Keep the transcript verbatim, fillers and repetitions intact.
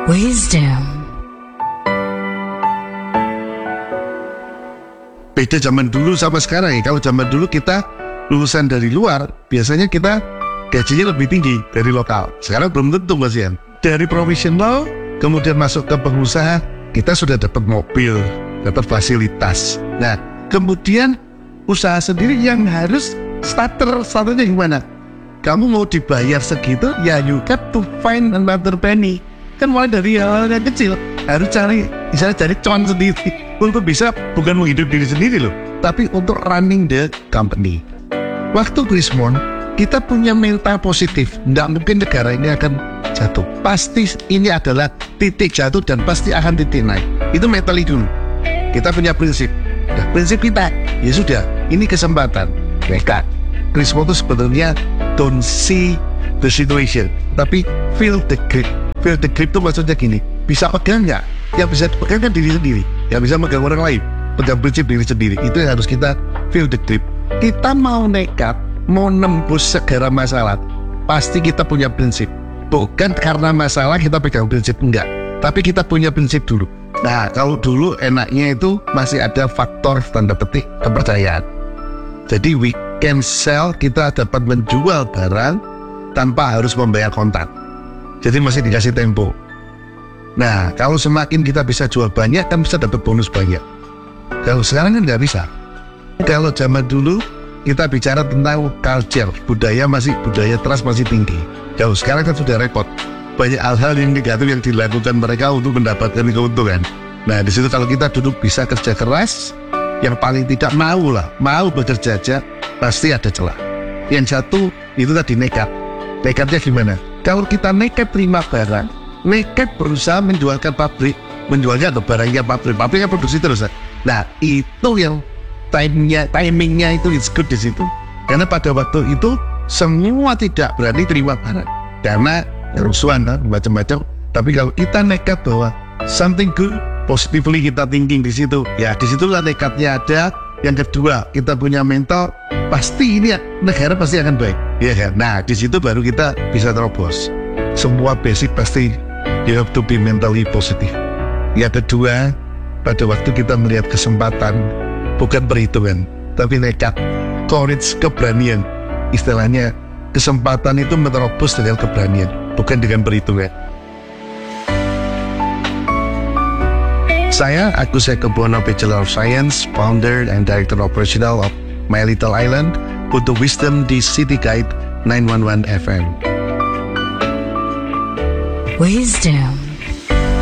Wisdom. Beda zaman dulu sama sekarang ya. Kalau zaman dulu kita lulusan dari luar, biasanya kita gajinya lebih tinggi dari lokal. Sekarang belum tentu, Mas Ian. Dari profesional, kemudian masuk ke pengusaha, kita sudah dapat mobil, dapat fasilitas. Nah, kemudian usaha sendiri yang harus starter, starternya gimana? Kamu mau dibayar segitu, ya you got to find another penny. Kan mulai dari hal yang kecil, harus cari, misalnya cari cuan sendiri. Untuk bisa bukan menghidup diri sendiri loh, tapi untuk running the company. Waktu Krismon, kita punya mental positif. Nggak mungkin negara ini akan jatuh. Pasti ini adalah titik jatuh dan pasti akan titik naik. Itu mental dulu. Kita punya prinsip. Nah, prinsip kita, ya sudah, ini kesempatan. Mereka, Krismon itu sebetulnya don't see the situation, tapi feel the grip. Feel the grip itu maksudnya gini, bisa pegang nggak? Yang bisa dipegang kan diri sendiri, yang bisa megang orang lain, pegang prinsip diri sendiri. Itu yang harus kita feel the grip. Kita mau nekat, mau nembus segala masalah, pasti kita punya prinsip. Bukan karena masalah kita pegang prinsip, enggak, tapi kita punya prinsip dulu. Nah, kalau dulu enaknya itu masih ada faktor tanda petik kepercayaan. Jadi we can sell, kita dapat menjual barang tanpa harus membayar kontak. Jadi masih dikasih tempo. Nah, kalau semakin kita bisa jual banyak, kan bisa dapat bonus banyak. Kalau sekarang kan nggak bisa. Kalau zaman dulu, kita bicara tentang culture, budaya masih budaya trust masih tinggi. Kalau sekarang kan sudah repot. Banyak hal-hal yang negatif yang dilakukan mereka untuk mendapatkan keuntungan. Nah, di situ kalau kita duduk bisa kerja keras, yang paling tidak mau lah, mau bekerja aja, pasti ada celah. Yang satu, itu tadi nekat. Nekatnya gimana? Kalau kita nekat terima barang, nekat berusaha menjualkan pabrik, menjualnya atau barangnya pabrik, pabriknya produksi terus. Nah, itu yang timingnya, timingnya itu is good di situ. Karena pada waktu itu semua tidak berani terima barang, karena kerusuhan kan, macam-macam. Tapi kalau kita nekat bahwa something good, positively kita thinking di situ, ya di situlah nekatnya ada. Yang kedua, kita punya mental, pasti ini negara pasti akan baik, ya kan? Nah, di situ baru kita bisa terobos. Semua basic pasti you have to be mentally positive. Yang kedua, pada waktu kita melihat kesempatan, bukan perhitungan, tapi nekat, courage, keberanian. Istilahnya, kesempatan itu menerobos dengan keberanian, bukan dengan perhitungan. Saya, Agus Eko Bono, Bachelor of Science, Founder and Director Operational of My Little Island, untuk Wisdom di City Guide nine one one F M. Wisdom.